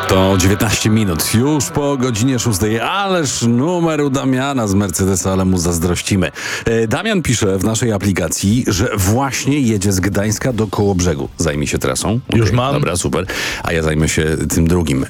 To 19 minut, już po godzinie 6, ależ numer u Damiana z Mercedesa, ale mu zazdrościmy. Damian pisze w naszej aplikacji, że właśnie jedzie z Gdańska do Kołobrzegu. Zajmie się trasą. Już mam. Dobra, super. A ja zajmę się tym drugim,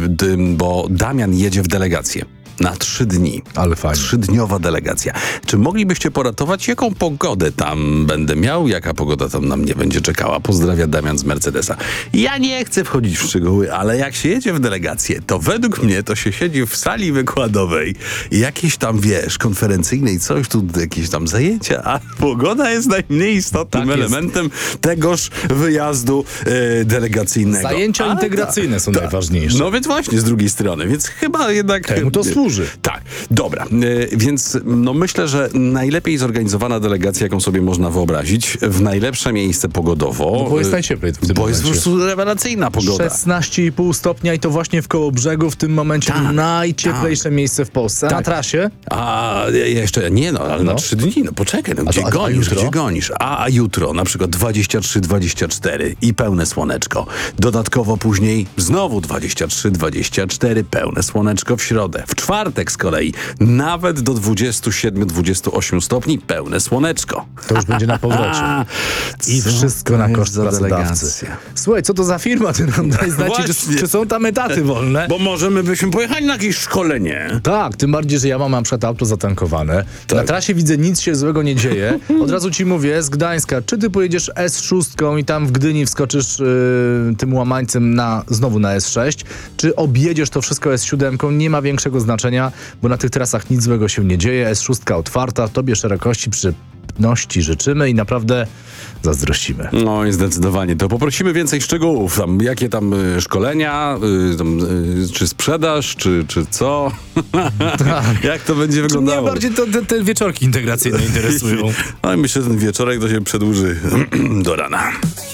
bo Damian jedzie w delegację. Na 3 dni. Ale fajnie. 3-dniowa delegacja. Czy moglibyście poratować, jaką pogodę tam będę miał? Jaka pogoda tam na mnie będzie czekała? Pozdrawia Damian z Mercedesa. Ja nie chcę wchodzić w szczegóły, ale jak się jedzie w delegację, to według mnie to się siedzi w sali wykładowej i jakieś tam, wiesz, konferencyjnej, coś tu, jakieś tam zajęcia, a pogoda jest najmniej istotnym elementem tegoż wyjazdu delegacyjnego. Zajęcia integracyjne są najważniejsze. No więc właśnie, z drugiej strony, więc chyba jednak... Temu to służy. Tak, dobra. Więc myślę, że najlepiej zorganizowana delegacja, jaką sobie można wyobrazić, w najlepsze miejsce pogodowo. No bo jest najcieplej w tym Bo momencie. jest po prostu rewelacyjna pogoda. 16,5 stopnia i to właśnie w Kołobrzegu w tym momencie najcieplejsze miejsce w Polsce. Na trasie? A jeszcze nie, ale na 3 dni. No poczekaj, gdzie gonisz? A jutro na przykład 23-24 i pełne słoneczko. Dodatkowo później znowu 23-24, pełne słoneczko w środę. W czwartek z kolei nawet do 27-28 stopni pełne słoneczko. To już będzie na powrocie. I wszystko na koszt pracodawcy. Słuchaj, co to za firma? Ty nam daj znać, czy są tam etaty wolne? Bo może my byśmy pojechali na jakieś szkolenie. Tak, tym bardziej, że ja mam na przykład auto zatankowane. Tak. Na trasie widzę, nic się złego nie dzieje. Od razu ci mówię, z Gdańska, czy ty pojedziesz S6 i tam w Gdyni wskoczysz tym łamańcem znowu na S6, czy objedziesz to wszystko S7, nie ma większego znaczenia, bo na tych trasach nic złego się nie dzieje. S6 otwarta, tobie szerokości, przyjemności życzymy i naprawdę zazdrościmy. No i zdecydowanie. To poprosimy więcej szczegółów. Jakie tam szkolenia, czy sprzedaż, czy co? Tak. Jak to będzie wyglądało? Mnie bardziej te wieczorki integracyjne interesują. No i myślę, że ten wieczorek to się przedłuży do rana.